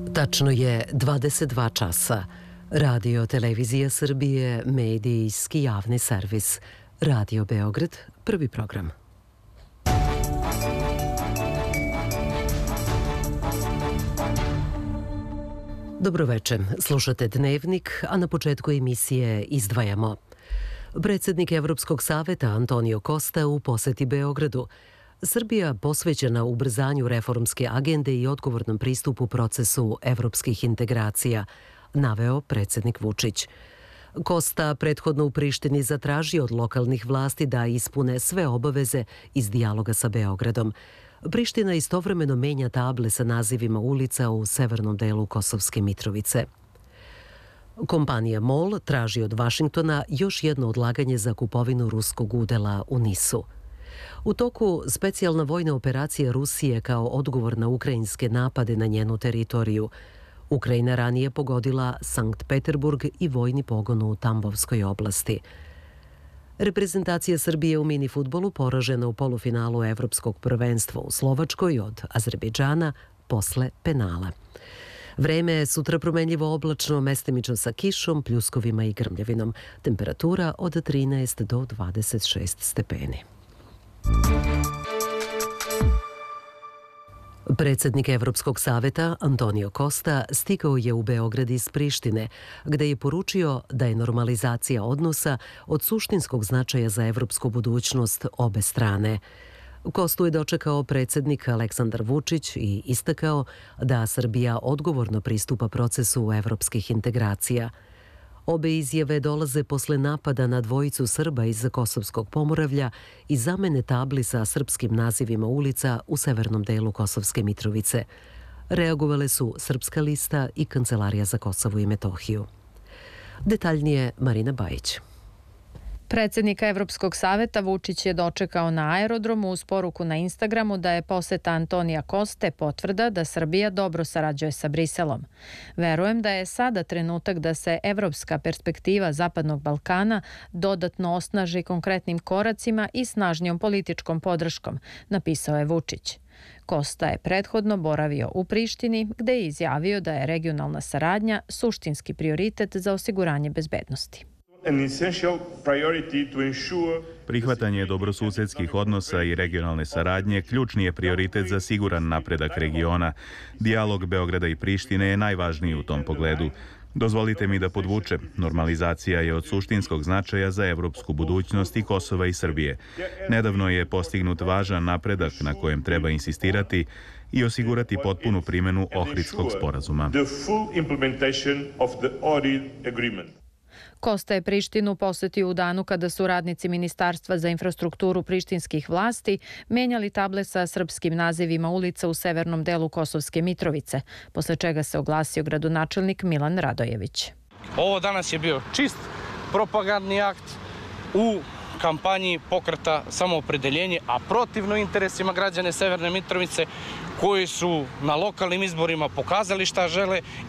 Tačno je 22 časa. Radio Televizija Srbije, medijski javni servis. Radio Beograd, prvi program. Dobroveče, slušate Dnevnik, a na početku emisije izdvajamo. Predsjednik Evropskog saveta Antonio Costa u poseti Beogradu. Srbija posvećena ubrzanju reformske agende i odgovornom pristupu procesu evropskih integracija, naveo predsjednik Vučić. Costa prethodno u Prištini zatražio od lokalnih vlasti da ispune sve obaveze iz dijaloga sa Beogradom. Priština istovremeno menja table sa nazivima ulica u severnom delu Kosovske Mitrovice. Kompanija MOL traži od Vašingtona još jedno odlaganje za kupovinu ruskog udela u NIS-u. U toku specijalna vojna operacija Rusije kao odgovor na ukrajinske napade na njenu teritoriju. Ukrajina ranije pogodila Sankt Peterburg i vojni pogon u Tambovskoj oblasti. Reprezentacija Srbije u minifudbalu poražena u polufinalu Evropskog prvenstva u Slovačkoj od Azerbejdžana posle penala. Vreme je sutra promenljivo oblačno, mestimično sa kišom, pljuskovima i grmljavinom. Temperatura od 13 do 26 stepeni. Predsjednik Evropskog saveta Antonio Costa stigao je u Beograd iz Prištine, gde je poručio da je normalizacija odnosa od suštinskog značaja za evropsku budućnost obe strane. Kostu je dočekao predsjednik Aleksandar Vučić i istakao da Srbija odgovorno pristupa procesu evropskih integracija. Obe izjave dolaze posle napada na dvojicu Srba iz Kosovskog Pomoravlja i zamene tabli sa srpskim nazivima ulica u severnom delu Kosovske Mitrovice. Reagovale su Srpska lista i Kancelarija za Kosovo i Metohiju. Detaljnije Marina Bajić. Predsjednika Evropskog saveta Vučić je dočekao na aerodromu uz poruku na Instagramu da je poseta Antonija Coste potvrda da Srbija dobro sarađuje sa Briselom. Verujem da je sada trenutak da se evropska perspektiva Zapadnog Balkana dodatno osnaži konkretnim koracima i snažnijom političkom podrškom, napisao je Vučić. Costa je prethodno boravio u Prištini, gde je izjavio da je regionalna saradnja suštinski prioritet za osiguranje bezbednosti. Prihvatanje dobrosusedskih odnosa i regionalne saradnje ključni je prioritet za siguran napredak regiona. Dijalog Beograda i Prištine je najvažniji u tom pogledu. Dozvolite mi da podvučem, normalizacija je od suštinskog značaja za evropsku budućnost i Kosova i Srbije. Nedavno je postignut važan napredak na kojem treba insistirati i osigurati potpunu primjenu Ohridskog sporazuma. Costa je Prištinu posetio u danu kada su radnici Ministarstva za infrastrukturu prištinskih vlasti menjali table sa srpskim nazivima ulica u severnom delu Kosovske Mitrovice, posle čega se oglasio gradonačelnik Milan Radojević. Ovo danas je bio čist propagandni akt u kampanji pokreta Samoopredeljenje, a protivno interesima građane Severne Mitrovice koji su na lokalnim izborima pokazali šta žele